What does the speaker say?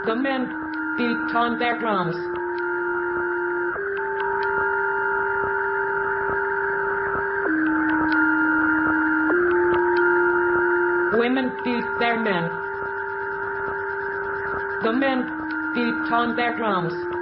The men beat on their drums. Women beat their men. The men beat on their drums.